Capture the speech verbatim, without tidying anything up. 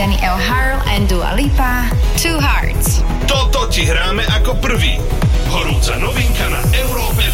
Danny O'Harrell and Dua Lipa, Two Hearts. Toto ti hráme ako prvý. Horúca novinka na Európe